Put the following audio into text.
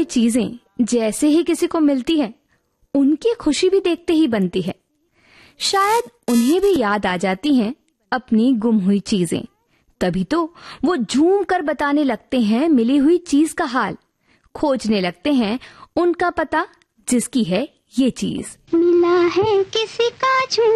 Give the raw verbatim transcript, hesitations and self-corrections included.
चीजें जैसे ही किसी को मिलती हैं, उनकी खुशी भी देखते ही बनती है। शायद उन्हें भी याद आ जाती हैं अपनी गुम हुई चीजें, तभी तो वो झूम कर बताने लगते हैं मिली हुई चीज का हाल, खोजने लगते हैं उनका पता जिसकी है ये चीज। मिला है किसी का झूम